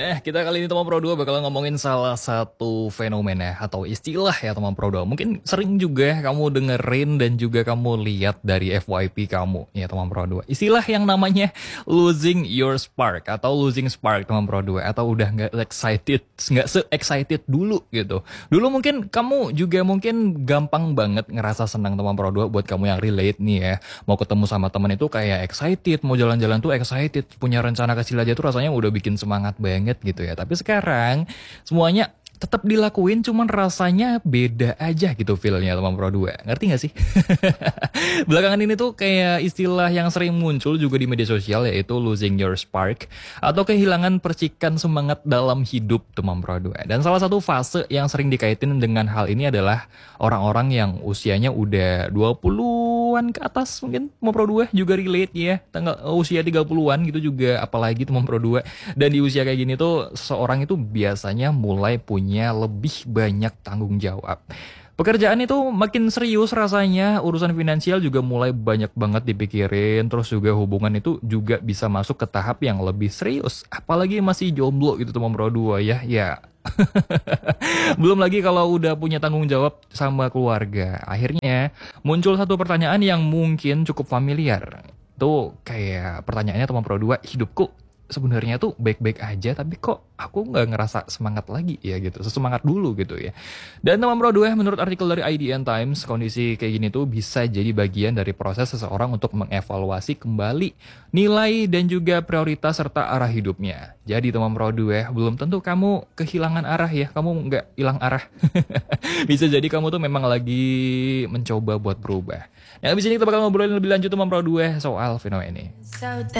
Nah, kita kali ini teman Pro 2 bakal ngomongin salah satu fenomena atau istilah ya teman Pro 2. Mungkin sering juga kamu dengerin dan juga kamu lihat dari FYP kamu ya teman Pro 2. Istilah yang namanya losing your spark atau losing spark teman Pro 2 atau udah nggak se-excited dulu gitu. Dulu mungkin kamu juga mungkin gampang banget ngerasa senang teman Pro 2 buat kamu yang relate nih ya. Mau ketemu sama teman itu kayak excited, mau jalan-jalan tuh excited, punya rencana kecil aja tuh rasanya udah bikin semangat banget gitu ya. Tapi sekarang semuanya tetap dilakuin cuman rasanya beda aja gitu feelnya teman Pro 2. Ngerti gak sih? Belakangan ini tuh kayak istilah yang sering muncul juga di media sosial yaitu losing your spark atau kehilangan percikan semangat dalam hidup teman Pro 2. Dan salah satu fase yang sering dikaitin dengan hal ini adalah orang-orang yang usianya udah 20-an ke atas mungkin teman Pro 2 juga relate ya. Usia 30-an gitu juga apalagi teman Pro 2. Dan di usia kayak gini tuh seseorang itu biasanya mulai punya lebih banyak tanggung jawab. Pekerjaan itu makin serius rasanya, urusan finansial juga mulai banyak banget dipikirin, terus juga hubungan itu juga bisa masuk ke tahap yang lebih serius. Apalagi masih jomblo gitu teman Pro 2 ya, ya. Belum lagi kalau udah punya tanggung jawab sama keluarga. Akhirnya muncul satu pertanyaan yang mungkin cukup familiar. Tuh kayak pertanyaannya teman Pro 2, hidupku sebenarnya tuh baik-baik aja tapi kok aku nggak ngerasa semangat lagi ya gitu, sesemangat dulu gitu ya. Dan teman Pro 2 menurut artikel dari IDN Times, kondisi kayak gini tuh bisa jadi bagian dari proses seseorang untuk mengevaluasi kembali nilai dan juga prioritas serta arah hidupnya. Jadi teman Pro 2, belum tentu kamu kehilangan arah ya, kamu nggak hilang arah. Bisa jadi kamu tuh memang lagi mencoba buat berubah. Nah, abis ini kita bakal ngobrolin lebih lanjut teman Pro 2 soal fenomena ini.